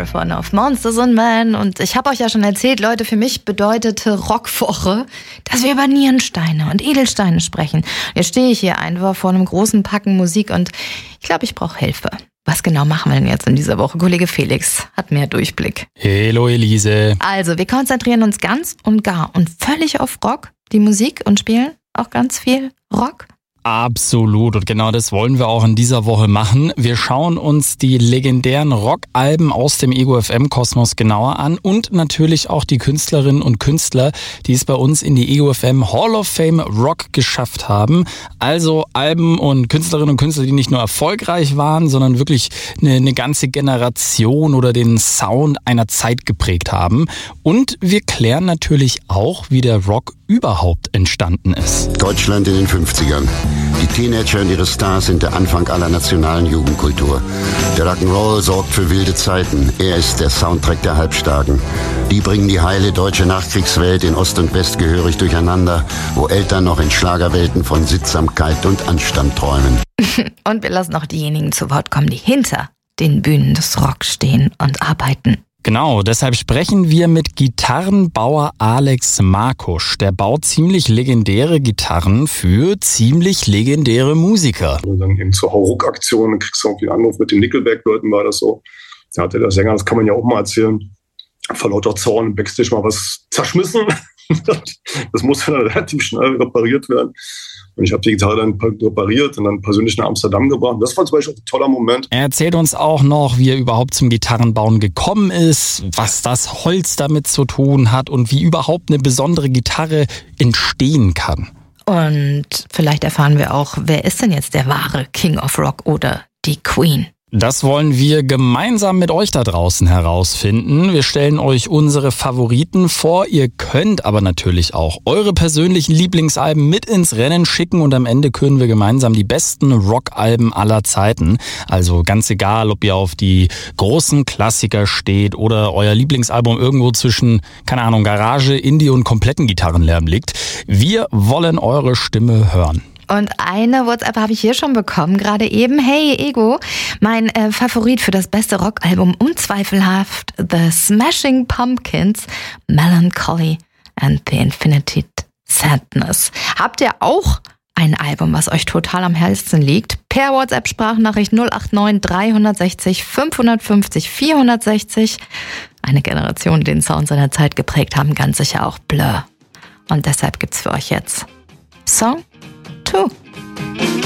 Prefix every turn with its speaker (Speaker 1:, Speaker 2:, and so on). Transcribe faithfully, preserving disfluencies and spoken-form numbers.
Speaker 1: Marathon of Monsters and Men. Und ich habe euch ja schon erzählt, Leute, für mich bedeutete Rockwoche, dass wir über Nierensteine und Edelsteine sprechen. Jetzt stehe ich hier einfach vor einem großen Packen Musik und ich glaube, ich brauche Hilfe. Was genau machen wir denn jetzt in dieser Woche? Kollege Felix hat mehr Durchblick.
Speaker 2: Hallo Elise.
Speaker 1: Also, wir konzentrieren uns ganz und gar und völlig auf Rock, die Musik, und spielen auch ganz viel Rock.
Speaker 2: Absolut, und genau das wollen wir auch in dieser Woche machen. Wir schauen uns die legendären Rockalben aus dem Ego F M-Kosmos genauer an und natürlich auch die Künstlerinnen und Künstler, die es bei uns in die Ego F M Hall of Fame Rock geschafft haben. Also Alben und Künstlerinnen und Künstler, die nicht nur erfolgreich waren, sondern wirklich eine, eine ganze Generation oder den Sound einer Zeit geprägt haben. Und wir klären natürlich auch, wie der Rock überhaupt entstanden ist.
Speaker 3: Deutschland in den fünfzigern. Die Teenager und ihre Stars sind der Anfang aller nationalen Jugendkultur. Der Rock'n'Roll sorgt für wilde Zeiten. Er ist der Soundtrack der Halbstarken. Die bringen die heile deutsche Nachkriegswelt in Ost und West gehörig durcheinander, wo Eltern noch in Schlagerwelten von Sittsamkeit und Anstand träumen.
Speaker 1: Und wir lassen auch diejenigen zu Wort kommen, die hinter den Bühnen des Rock stehen und arbeiten.
Speaker 2: Genau, deshalb sprechen wir mit Gitarrenbauer Alex Markusch. Der baut ziemlich legendäre Gitarren für ziemlich legendäre Musiker.
Speaker 4: Und dann eben zur Hauruck-Aktion, dann kriegst du irgendwie einen Anruf mit den Nickelback-Leuten, war das so. Da hatte der Sänger, das kann man ja auch mal erzählen, vor lauter Zorn im Backstage mal was zerschmissen. Das musste dann relativ schnell repariert werden. Und ich habe die Gitarre dann repariert und dann persönlich nach Amsterdam gebracht. Das war zum Beispiel ein toller Moment.
Speaker 2: Er erzählt uns auch noch, wie er überhaupt zum Gitarrenbauen gekommen ist, was das Holz damit zu tun hat und wie überhaupt eine besondere Gitarre entstehen kann.
Speaker 1: Und vielleicht erfahren wir auch, wer ist denn jetzt der wahre King of Rock oder die Queen?
Speaker 2: Das wollen wir gemeinsam mit euch da draußen herausfinden. Wir stellen euch unsere Favoriten vor. Ihr könnt aber natürlich auch eure persönlichen Lieblingsalben mit ins Rennen schicken und am Ende küren wir gemeinsam die besten Rockalben aller Zeiten. Also ganz egal, ob ihr auf die großen Klassiker steht oder euer Lieblingsalbum irgendwo zwischen, keine Ahnung, Garage, Indie und kompletten Gitarrenlärm liegt. Wir wollen eure Stimme hören.
Speaker 1: Und eine WhatsApp habe ich hier schon bekommen, gerade eben. Hey Ego, mein äh, Favorit für das beste Rockalbum, unzweifelhaft The Smashing Pumpkins, Melancholy and the Infinite Sadness. Habt ihr auch ein Album, was euch total am Herzen liegt? Per WhatsApp-Sprachnachricht null acht neun drei sechs null fünf fünf null vier sechs null. Eine Generation, die den Sound seiner Zeit geprägt haben, ganz sicher auch Blur. Und deshalb gibt's für euch jetzt Song two.